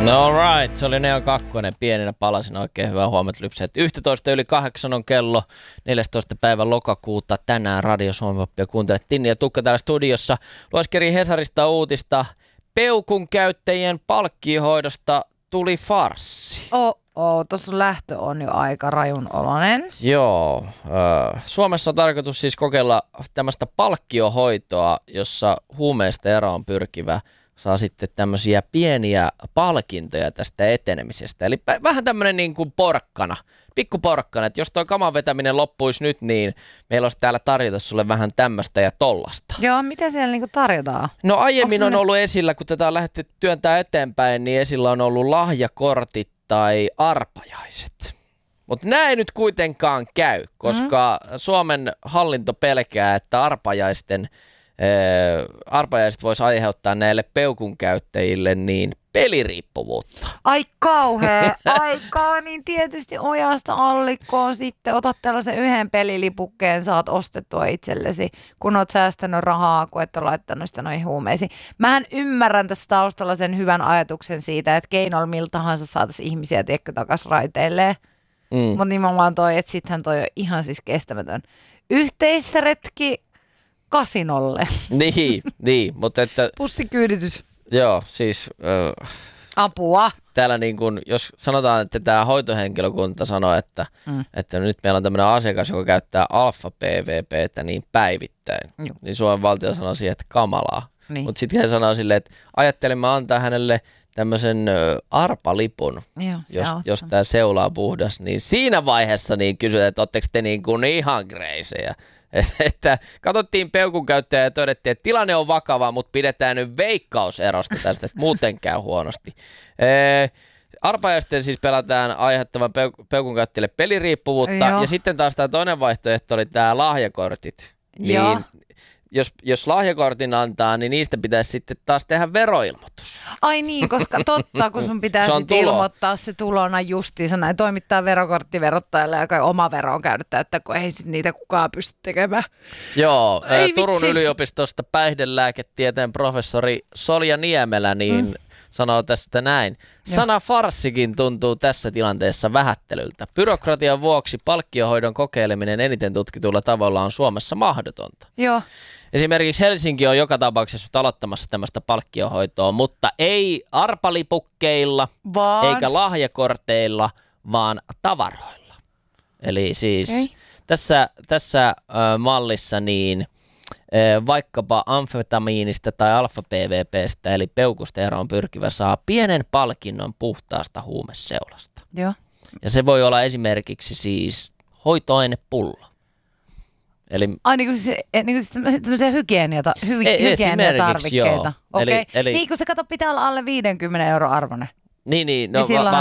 No right, se oli Neo 2, pieninä palasina, oikein hyvää huomenta lypsäät. 11:08 on kello, 14. päivä lokakuuta, tänään Radio Suomi-oppia kuuntelet Tinni ja Tukka täällä studiossa. Lueskeri Hesarista uutista, peukun käyttäjien palkkiohoidosta tuli farssi. Tuossa lähtö on jo aika rajun oloinen. Joo, Suomessa on tarkoitus siis kokeilla tämmöistä palkkiohoitoa, jossa huumeista eroon pyrkivä saa sitten tämmöisiä pieniä palkintoja tästä etenemisestä. Eli vähän tämmöinen niin kuin porkkana, pikku porkkana, että jos tuo kaman vetäminen loppuisi nyt, niin meillä olisi täällä tarjota sulle vähän tämmöistä ja tollasta. Joo, mitä siellä niinku tarjotaan? No aiemmin on ollut esillä, kun tätä on lähdetty työntää eteenpäin, niin esillä on ollut lahjakortit tai arpajaiset. Mutta nämä ei nyt kuitenkaan käy, koska Suomen hallinto pelkää, että arpajaiset voisi aiheuttaa näille peukun käyttäjille niin peliriippuvuutta. Ai kauhea, niin tietysti ojasta allikkoon sitten otat tällaisen yhden pelilipukkeen, saat ostettua itsellesi, kun oot säästänyt rahaa, kun et ole laittanut sitä noihin huumeisiin. Mähän ymmärrän tässä taustalla sen hyvän ajatuksen siitä, että keinoilla millä tahansa saataisiin ihmisiä takaisin raiteilleen. Mutta nimenomaan toi, että sittenhän toi on ihan siis kestämätön yhteisretki kasinolle. Niin, mutta että pussikyyditys. Joo, siis apua. Täällä niin kun, jos sanotaan, että tämä hoitohenkilökunta sanoo, että nyt meillä on tämmöinen asiakas, joka käyttää alfa-PVPtä niin päivittäin, niin Suomen valtio sanoo siihen, että kamalaa. Niin. Mutta sitten he sanoo silleen, että ajattelimme antaa hänelle tämmöisen arpalipun, jos tämä seula on puhdas, niin siinä vaiheessa niin kysytään, että ootteko te niin kuin ihan kreisejä. Että katsottiin peukun käyttäjää ja todettiin, että tilanne on vakava, mutta pidetään nyt veikkauserosta tästä, että muuten käy huonosti. Arpajaisten siis pelataan aiheuttavan peukun käyttäjille peliriippuvuutta. Ja sitten taas tämä toinen vaihtoehto oli tämä lahjakortit. Niin jos lahjakortin antaa, niin niistä pitäisi sitten taas tehdä veroilmoitus. Ai niin, koska totta, kun sun pitää sitten ilmoittaa se tulona justiinsa näin, toimittaa verokortti verottajalle ja kai oma vero on käynyt täyttää, kun ei sitten niitä kukaan pysty tekemään. Joo, Turun yliopistosta päihdelääketieteen professori Solja Niemelä niin sanoo tästä näin. Sana farssikin tuntuu tässä tilanteessa vähättelyltä. Byrokratian vuoksi palkkiohoidon kokeileminen eniten tutkituilla tavoilla on Suomessa mahdotonta. Joo. Esimerkiksi Helsinki on joka tapauksessa aloittamassa tämmöistä palkkiohoitoa, mutta ei arpalipukkeilla eikä lahjakorteilla, vaan tavaroilla. Eli siis tässä mallissa niin vaikkapa amfetamiinista tai alfa-PVPstä eli peukusta eroon pyrkivä saa pienen palkinnon puhtaasta huumeseulasta. Joo. Ja se voi olla esimerkiksi siis hoitoainepullo. Eli tämmöisiä hygieniatarvikkeita. Okei. Niin kun se pitää olla alle 50 € arvoinen. Niin,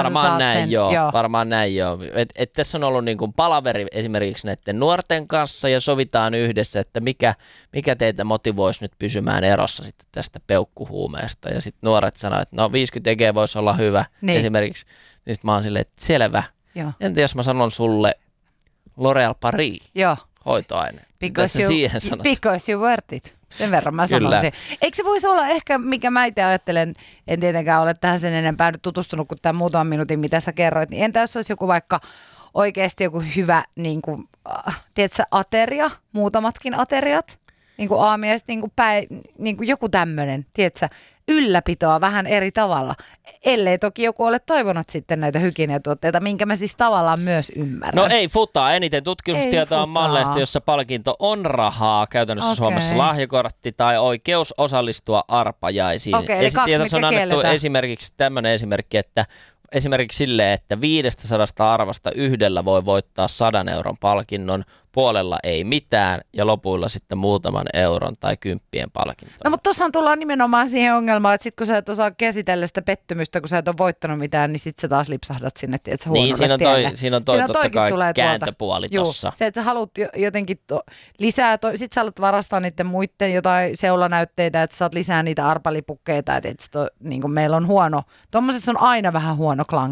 varmaan näin joo. Et tässä on ollut niin kuin palaveri esimerkiksi näiden nuorten kanssa ja sovitaan yhdessä, että mikä teitä motivoisi nyt pysymään erossa sitten tästä peukkuhuumeesta. Ja sitten nuoret sanoo, että no 50 EG voisi olla hyvä esimerkiksi. Niin sitten mä oon silleen, että selvä. Joo. Entä jos mä sanon sulle L'Oréal Paris hoitoaine? Because you worth it. Sen verran mä sanoisin. Eikö se voisi olla ehkä, mikä mä itse ajattelen, en tietenkään ole tähän sen enempää nyt tutustunut kuin tämän muutaman minuutin, mitä sä kerroit, niin entä jos olisi joku vaikka oikeasti joku hyvä, niin kuin, tiedätkö, ateria, muutamatkin ateriat, niin kuin aamiaista, niin kuin joku tämmöinen, tiedätkö, ylläpitoa vähän eri tavalla, ellei toki joku ole toivonut sitten näitä hygieniatuotteita, minkä mä siis tavallaan myös ymmärrän. No ei futaa, eniten tutkimustietoa on malleista, jossa palkinto on rahaa, käytännössä Suomessa lahjakortti tai oikeus osallistua arpajaisiin. Eli tässä on annettu esimerkiksi tämmöinen esimerkki, että esimerkiksi silleen, että 500 arvasta yhdellä voi voittaa 100 € palkinnon, puolella ei mitään ja lopuilla sitten muutaman euron tai 10 palkintoa. No mutta tossahan tullaan nimenomaan siihen ongelmaan, että sit kun sä et osaa käsitellä sitä pettymystä, kun sä et ole voittanut mitään, niin sit sä taas lipsahdat sinne, tiedätkö, huonolle tielle. Siinä on totta kai kääntöpuoli tossa. Se, että sä haluat jotenkin lisää, sit sä haluat varastaa niiden muiden jotain seulanäytteitä, että sä saat lisää niitä arpalipukkeita, että niin kuin meillä on huono, tommosessa on aina vähän huono klangi.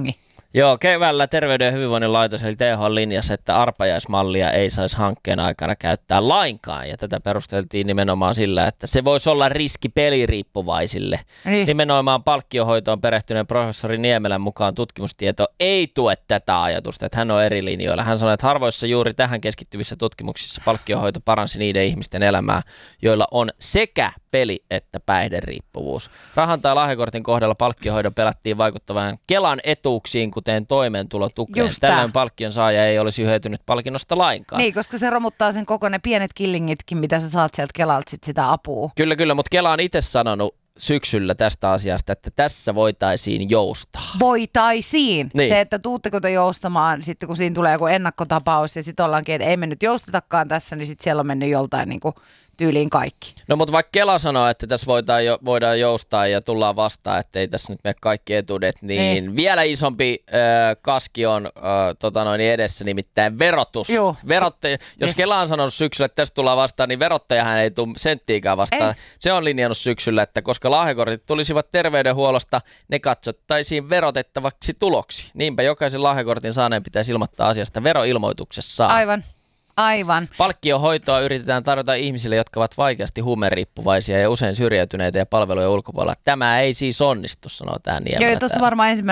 Joo, keväällä Terveyden ja hyvinvoinnin laitos eli THL linjassa, että arpajaismallia ei saisi hankkeen aikana käyttää lainkaan. Ja tätä perusteltiin nimenomaan sillä, että se voisi olla riski peliriippuvaisille. Nimenomaan palkkiohoitoon perehtyneen professori Niemelän mukaan tutkimustieto ei tue tätä ajatusta, että hän on eri linjoilla. Hän sanoi, että harvoissa juuri tähän keskittyvissä tutkimuksissa palkkiohoito paransi niiden ihmisten elämää, joilla on sekä peli- että päihderiippuvuus. Rahan tai lahjakortin kohdalla palkkiohoidon pelättiin vaikuttavan Kelan etuuksiin, kuten toimeentulotukeen. Tällöin palkkion saaja ei olisi hyötynyt palkinnosta lainkaan. Niin, koska se romuttaa sen koko ne pienet killingitkin, mitä sä saat sieltä Kelalta sitä apua. Kyllä, mutta Kela on itse sanonut syksyllä tästä asiasta, että tässä voitaisiin joustaa. Voitaisiin. Niin. Se, että tuutteko te joustamaan sitten, kun siinä tulee joku ennakkotapaus ja sitten ollaankin, että ei me nyt joustetakaan tässä, niin sitten siellä on mennyt joltain niin kuin tyyliin kaikki. No mutta vaikka Kela sanoo, että tässä voidaan joustaa ja tullaan vastaan, että ei tässä nyt mene kaikki etuudet, niin vielä isompi kaski on edessä, nimittäin verotus. Jos Kela on sanonut syksyllä, että tässä tullaan vastaan, niin verottajahan ei tule senttiikään vastaan. Ei. Se on linjannut syksyllä, että koska lahjakortit tulisivat terveydenhuollosta, ne katsottaisiin verotettavaksi tuloksi. Niinpä jokaisen lahjakortin saaneen pitäisi ilmoittaa asiasta veroilmoituksessaan. Aivan. Palkkiohoitoa yritetään tarjota ihmisille, jotka ovat vaikeasti huumeriippuvaisia ja usein syrjäytyneitä ja palvelujen ulkopuolella. Tämä ei siis onnistu, sanoo tämä Niemelä. Joo, tuossa varmaan ensimmäinen